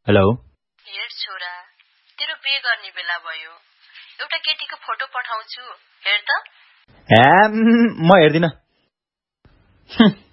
Hello. हेर छोरा, तेरो बिहे गर्ने बेला भयो। एउटा केटीको फोटो पठाउँछु, हेर त। म हेर्दिन।